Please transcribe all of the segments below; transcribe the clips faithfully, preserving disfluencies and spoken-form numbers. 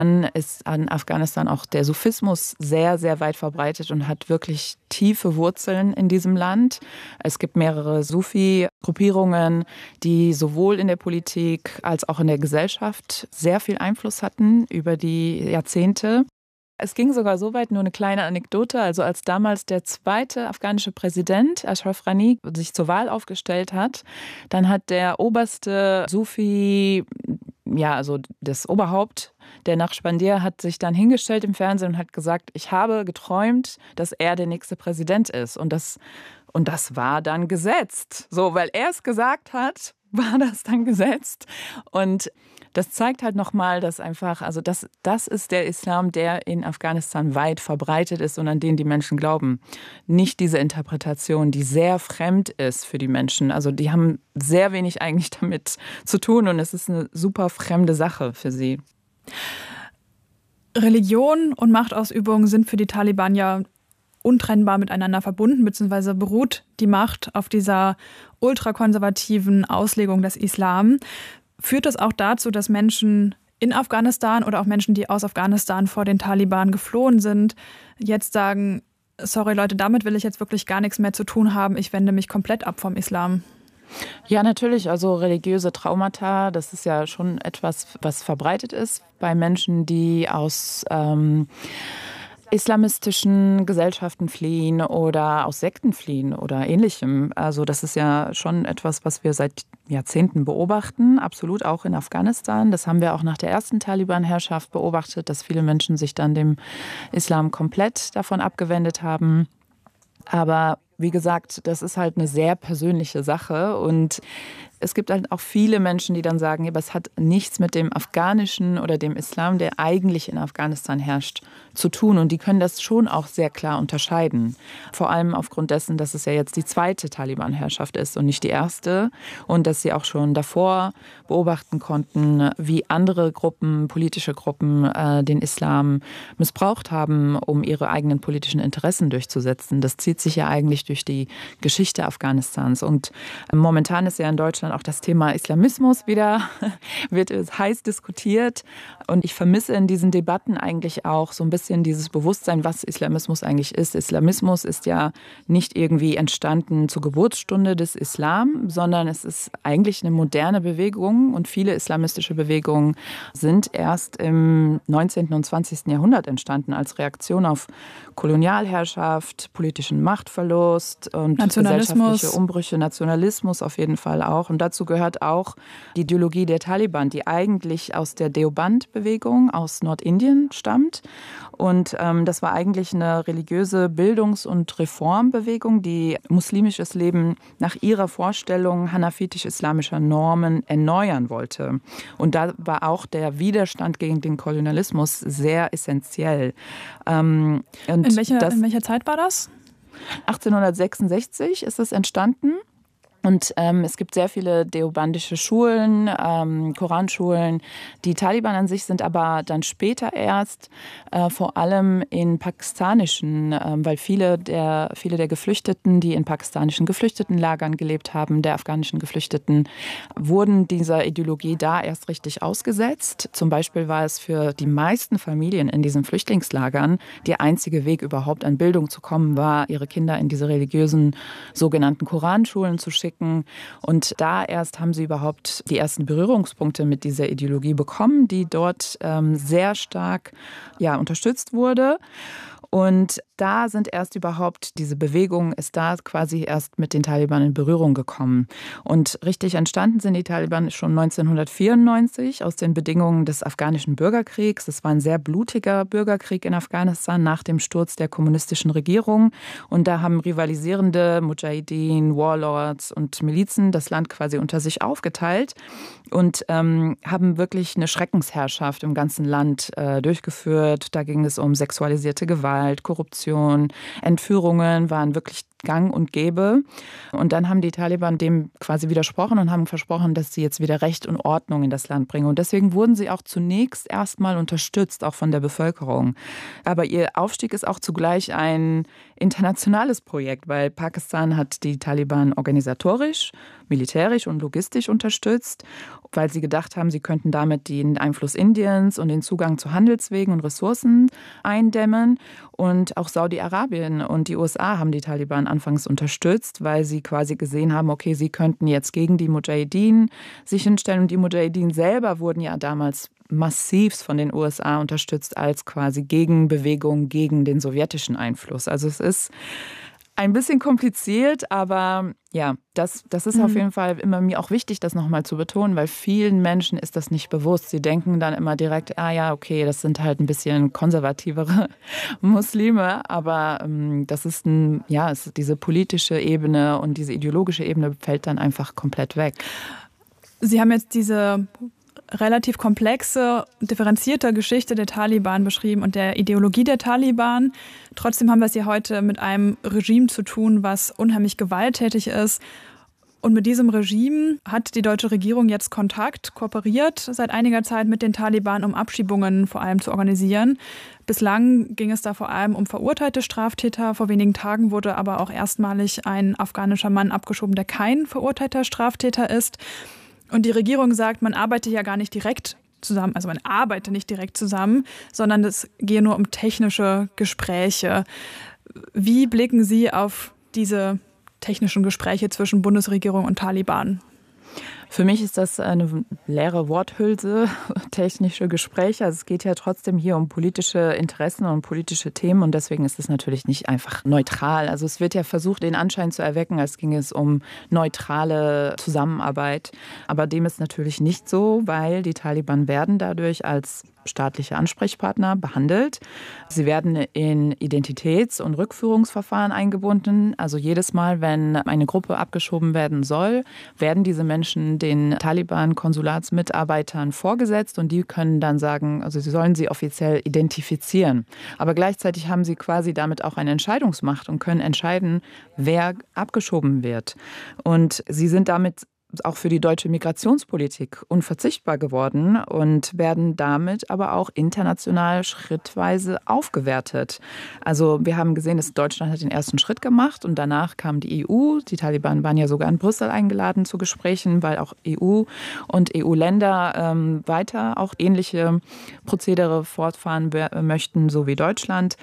Dann ist an Afghanistan auch der Sufismus sehr, sehr weit verbreitet und hat wirklich tiefe Wurzeln in diesem Land. Es gibt mehrere Sufi-Gruppierungen, die sowohl in der Politik als auch in der Gesellschaft sehr viel Einfluss hatten über die Jahrzehnte. Es ging sogar so weit, nur eine kleine Anekdote, also als damals der zweite afghanische Präsident, Ashraf Ghani, sich zur Wahl aufgestellt hat, dann hat der oberste Sufi, ja, also das Oberhaupt, der Naqshbandiya, hat sich dann hingestellt im Fernsehen und hat gesagt, ich habe geträumt, dass er der nächste Präsident ist. Und das, und das war dann gesetzt. So, weil er es gesagt hat, war das dann gesetzt. Und das zeigt halt nochmal, dass einfach, also das, das ist der Islam, der in Afghanistan weit verbreitet ist und an den die Menschen glauben. Nicht diese Interpretation, die sehr fremd ist für die Menschen. Also die haben sehr wenig eigentlich damit zu tun und es ist eine super fremde Sache für sie. Religion und Machtausübung sind für die Taliban ja untrennbar miteinander verbunden, beziehungsweise beruht die Macht auf dieser ultrakonservativen Auslegung des Islam. Führt das auch dazu, dass Menschen in Afghanistan oder auch Menschen, die aus Afghanistan vor den Taliban geflohen sind, jetzt sagen, sorry Leute, damit will ich jetzt wirklich gar nichts mehr zu tun haben, ich wende mich komplett ab vom Islam? Ja, natürlich. Also religiöse Traumata, das ist ja schon etwas, was verbreitet ist bei Menschen, die aus ähm, islamistischen Gesellschaften fliehen oder aus Sekten fliehen oder Ähnlichem. Also das ist ja schon etwas, was wir seit Jahrzehnten beobachten, absolut auch in Afghanistan. Das haben wir auch nach der ersten Taliban-Herrschaft beobachtet, dass viele Menschen sich dann dem Islam komplett davon abgewendet haben. Aber wie gesagt, das ist halt eine sehr persönliche Sache und es gibt halt auch viele Menschen, die dann sagen, ja, aber es hat nichts mit dem afghanischen oder dem Islam, der eigentlich in Afghanistan herrscht, zu tun. Und die können das schon auch sehr klar unterscheiden. Vor allem aufgrund dessen, dass es ja jetzt die zweite Taliban-Herrschaft ist und nicht die erste. Und dass sie auch schon davor beobachten konnten, wie andere Gruppen, politische Gruppen, äh, den Islam missbraucht haben, um ihre eigenen politischen Interessen durchzusetzen. Das zieht sich ja eigentlich durch die Geschichte Afghanistans. Und momentan ist ja in Deutschland auch das Thema Islamismus wieder, wird heiß diskutiert. Und ich vermisse in diesen Debatten eigentlich auch so ein bisschen dieses Bewusstsein, was Islamismus eigentlich ist. Islamismus ist ja nicht irgendwie entstanden zur Geburtsstunde des Islam, sondern es ist eigentlich eine moderne Bewegung und viele islamistische Bewegungen sind erst im neunzehnten und zwanzigsten Jahrhundert entstanden als Reaktion auf Kolonialherrschaft, politischen Machtverlust und gesellschaftliche Umbrüche, Nationalismus auf jeden Fall auch. Und dazu gehört auch die Ideologie der Taliban, die eigentlich aus der Deoband-Bewegung aus Nordindien stammt. Und ähm, das war eigentlich eine religiöse Bildungs- und Reformbewegung, die muslimisches Leben nach ihrer Vorstellung hanafitisch-islamischer Normen erneuern wollte. Und da war auch der Widerstand gegen den Kolonialismus sehr essentiell. Ähm, und in, welcher, das, in welcher Zeit war das? achtzehnhundertsechsundsechzig ist es entstanden. Und ähm, es gibt sehr viele deobandische Schulen, ähm, Koranschulen. Die Taliban an sich sind aber dann später erst äh, vor allem in pakistanischen, äh, weil viele der, viele der Geflüchteten, die in pakistanischen Geflüchtetenlagern gelebt haben, der afghanischen Geflüchteten, wurden dieser Ideologie da erst richtig ausgesetzt. Zum Beispiel war es für die meisten Familien in diesen Flüchtlingslagern der einzige Weg, überhaupt an Bildung zu kommen, war, ihre Kinder in diese religiösen sogenannten Koranschulen zu schicken. Und da erst haben sie überhaupt die ersten Berührungspunkte mit dieser Ideologie bekommen, die dort ähm, sehr stark ja, unterstützt wurde. Und da sind erst überhaupt, diese Bewegung ist da quasi erst mit den Taliban in Berührung gekommen. Und richtig entstanden sind die Taliban schon neunzehnhundertvierundneunzig aus den Bedingungen des afghanischen Bürgerkriegs. Es war ein sehr blutiger Bürgerkrieg in Afghanistan nach dem Sturz der kommunistischen Regierung. Und da haben rivalisierende Mujahideen, Warlords und Milizen das Land quasi unter sich aufgeteilt und ähm, haben wirklich eine Schreckensherrschaft im ganzen Land äh, durchgeführt. Da ging es um sexualisierte Gewalt, Korruption, Entführungen waren wirklich gang und gäbe. Und dann haben die Taliban dem quasi widersprochen und haben versprochen, dass sie jetzt wieder Recht und Ordnung in das Land bringen. Und deswegen wurden sie auch zunächst erstmal unterstützt, auch von der Bevölkerung. Aber ihr Aufstieg ist auch zugleich ein internationales Projekt, weil Pakistan hat die Taliban organisatorisch, militärisch und logistisch unterstützt, weil sie gedacht haben, sie könnten damit den Einfluss Indiens und den Zugang zu Handelswegen und Ressourcen eindämmen. Und auch Saudi-Arabien und die U S A haben die Taliban anfangs unterstützt, weil sie quasi gesehen haben, okay, sie könnten jetzt gegen die Mujahideen sich hinstellen. Und die Mujahideen selber wurden ja damals massivst von den U S A unterstützt als quasi Gegenbewegung gegen den sowjetischen Einfluss. Also es ist ein bisschen kompliziert, aber ja, das, das ist mhm. auf jeden Fall immer mir auch wichtig, das nochmal zu betonen, weil vielen Menschen ist das nicht bewusst. Sie denken dann immer direkt, ah ja, okay, das sind halt ein bisschen konservativere Muslime, aber ähm, das ist ein, ja, es ist diese politische Ebene und diese ideologische Ebene fällt dann einfach komplett weg. Sie haben jetzt diese relativ komplexe, differenzierte Geschichte der Taliban beschrieben und der Ideologie der Taliban. Trotzdem haben wir es hier heute mit einem Regime zu tun, was unheimlich gewalttätig ist. Und mit diesem Regime hat die deutsche Regierung jetzt Kontakt, kooperiert seit einiger Zeit mit den Taliban, um Abschiebungen vor allem zu organisieren. Bislang ging es da vor allem um verurteilte Straftäter. Vor wenigen Tagen wurde aber auch erstmalig ein afghanischer Mann abgeschoben, der kein verurteilter Straftäter ist. Und die Regierung sagt, man arbeite ja gar nicht direkt zusammen, also man arbeite nicht direkt zusammen, sondern es gehe nur um technische Gespräche. Wie blicken Sie auf diese technischen Gespräche zwischen Bundesregierung und Taliban? Für mich ist das eine leere Worthülse, technische Gespräche. Also es geht ja trotzdem hier um politische Interessen und politische Themen und deswegen ist es natürlich nicht einfach neutral. Also es wird ja versucht, den Anschein zu erwecken, als ginge es um neutrale Zusammenarbeit. Aber dem ist natürlich nicht so, weil die Taliban werden dadurch als staatliche Ansprechpartner behandelt. Sie werden in Identitäts- und Rückführungsverfahren eingebunden. Also jedes Mal, wenn eine Gruppe abgeschoben werden soll, werden diese Menschen den Taliban-Konsulatsmitarbeitern vorgesetzt und die können dann sagen, also sie sollen sie offiziell identifizieren. Aber gleichzeitig haben sie quasi damit auch eine Entscheidungsmacht und können entscheiden, wer abgeschoben wird. Und sie sind damit auch für die deutsche Migrationspolitik unverzichtbar geworden und werden damit aber auch international schrittweise aufgewertet. Also wir haben gesehen, dass Deutschland hat den ersten Schritt gemacht und danach kam die E U. Die Taliban waren ja sogar in Brüssel eingeladen zu Gesprächen, weil auch E U und E U-Länder ähm, weiter auch ähnliche Prozedere fortfahren möchten, so wie Deutschland.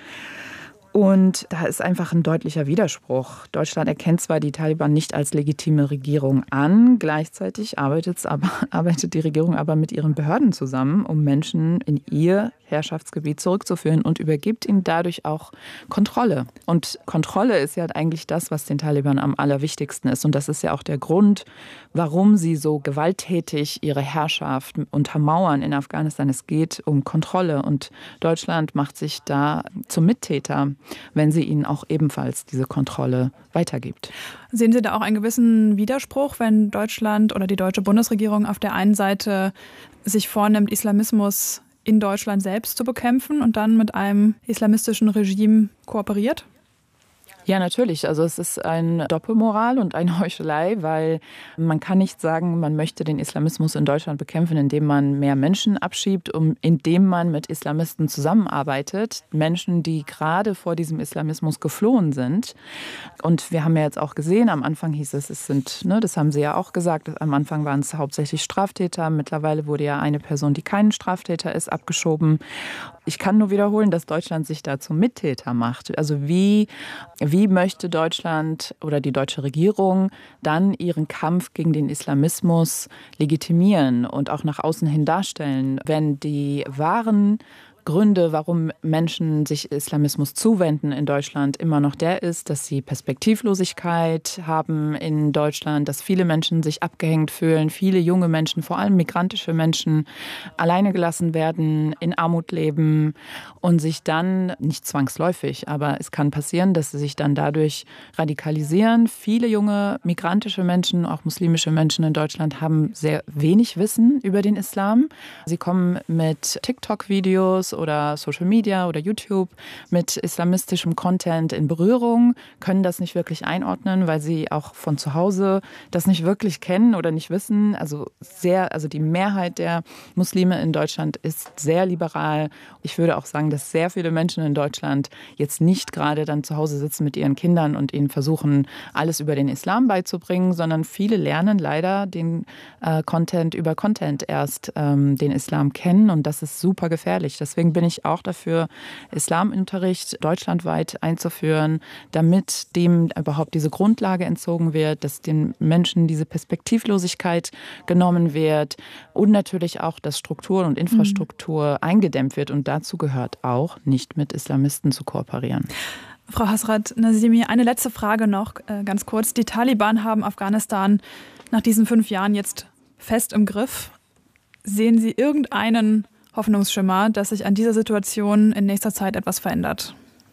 Und da ist einfach ein deutlicher Widerspruch. Deutschland erkennt zwar die Taliban nicht als legitime Regierung an, gleichzeitig arbeitet, aber, arbeitet die Regierung aber mit ihren Behörden zusammen, um Menschen in ihr Herrschaftsgebiet zurückzuführen und übergibt ihnen dadurch auch Kontrolle. Und Kontrolle ist ja eigentlich das, was den Taliban am allerwichtigsten ist. Und das ist ja auch der Grund, warum sie so gewalttätig ihre Herrschaft untermauern in Afghanistan. Es geht um Kontrolle und Deutschland macht sich da zum Mittäter, wenn sie ihnen auch ebenfalls diese Kontrolle weitergibt. Sehen Sie da auch einen gewissen Widerspruch, wenn Deutschland oder die deutsche Bundesregierung auf der einen Seite sich vornimmt, Islamismus in Deutschland selbst zu bekämpfen und dann mit einem islamistischen Regime kooperiert? Ja, natürlich. Also es ist eine Doppelmoral und eine Heuchelei, weil man kann nicht sagen, man möchte den Islamismus in Deutschland bekämpfen, indem man mehr Menschen abschiebt, um, indem man mit Islamisten zusammenarbeitet. Menschen, die gerade vor diesem Islamismus geflohen sind. Und wir haben ja jetzt auch gesehen, am Anfang hieß es, es sind, ne, das haben Sie ja auch gesagt, am Anfang waren es hauptsächlich Straftäter. Mittlerweile wurde ja eine Person, die kein Straftäter ist, abgeschoben. Ich kann nur wiederholen, dass Deutschland sich da zum Mittäter macht. Also wie, wie möchte Deutschland oder die deutsche Regierung dann ihren Kampf gegen den Islamismus legitimieren und auch nach außen hin darstellen, wenn die wahren Gründe, warum Menschen sich Islamismus zuwenden in Deutschland, immer noch der ist, dass sie Perspektivlosigkeit haben in Deutschland, dass viele Menschen sich abgehängt fühlen, viele junge Menschen, vor allem migrantische Menschen, alleine gelassen werden, in Armut leben und sich dann, nicht zwangsläufig, aber es kann passieren, dass sie sich dann dadurch radikalisieren. Viele junge migrantische Menschen, auch muslimische Menschen in Deutschland haben sehr wenig Wissen über den Islam. Sie kommen mit TikTok-Videos oder Social Media oder YouTube mit islamistischem Content in Berührung, können das nicht wirklich einordnen, weil sie auch von zu Hause das nicht wirklich kennen oder nicht wissen. Also sehr, also die Mehrheit der Muslime in Deutschland ist sehr liberal. Ich würde auch sagen, dass sehr viele Menschen in Deutschland jetzt nicht gerade dann zu Hause sitzen mit ihren Kindern und ihnen versuchen, alles über den Islam beizubringen, sondern viele lernen leider den äh, Content über Content erst ähm, den Islam kennen und das ist super gefährlich. Deswegen bin ich auch dafür, Islamunterricht deutschlandweit einzuführen, damit dem überhaupt diese Grundlage entzogen wird, dass den Menschen diese Perspektivlosigkeit genommen wird und natürlich auch, dass Struktur und Infrastruktur mhm. eingedämmt wird und dazu gehört auch, nicht mit Islamisten zu kooperieren. Frau Hasrat Nazimi, eine letzte Frage noch, äh, ganz kurz. Die Taliban haben Afghanistan nach diesen fünf Jahren jetzt fest im Griff. Sehen Sie irgendeinen Hoffnungsschimmer, dass sich an dieser Situation in nächster Zeit etwas verändert?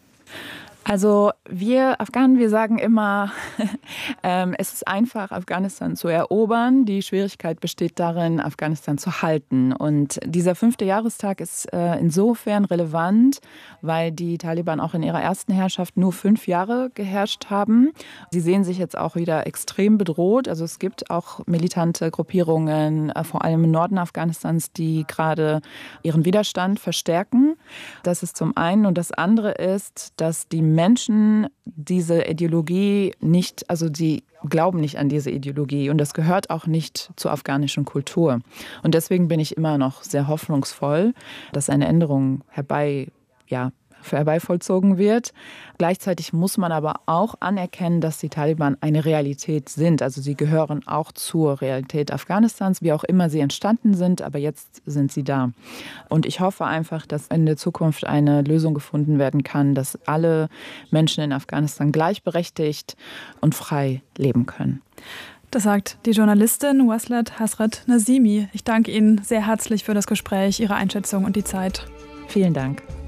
Also wir Afghanen, wir sagen immer, ähm, es ist einfach, Afghanistan zu erobern. Die Schwierigkeit besteht darin, Afghanistan zu halten. Und dieser fünfte Jahrestag ist äh, insofern relevant, weil die Taliban auch in ihrer ersten Herrschaft nur fünf Jahre geherrscht haben. Sie sehen sich jetzt auch wieder extrem bedroht. Also es gibt auch militante Gruppierungen, äh, vor allem im Norden Afghanistans, die gerade ihren Widerstand verstärken. Das ist zum einen. Und das andere ist, dass die Menschen diese Ideologie nicht, also die glauben nicht an diese Ideologie und das gehört auch nicht zur afghanischen Kultur. Und deswegen bin ich immer noch sehr hoffnungsvoll, dass eine Änderung herbei, ja, herbeivollzogen wird. Gleichzeitig muss man aber auch anerkennen, dass die Taliban eine Realität sind. Also sie gehören auch zur Realität Afghanistans, wie auch immer sie entstanden sind, aber jetzt sind sie da. Und ich hoffe einfach, dass in der Zukunft eine Lösung gefunden werden kann, dass alle Menschen in Afghanistan gleichberechtigt und frei leben können. Das sagt die Journalistin Waslat Hasrat Nazimi. Ich danke Ihnen sehr herzlich für das Gespräch, Ihre Einschätzung und die Zeit. Vielen Dank.